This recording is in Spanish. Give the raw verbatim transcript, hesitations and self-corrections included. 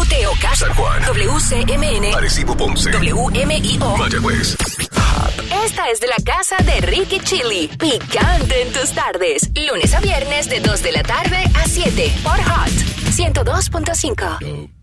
T Oca, San Juan, W C M N, Arecibo, Ponce, W M I O, Mayagüez. Esta es de la casa de Ricky Chili. Picante en tus tardes. Lunes a viernes de dos de la tarde a siete por Hot ciento dos punto cinco.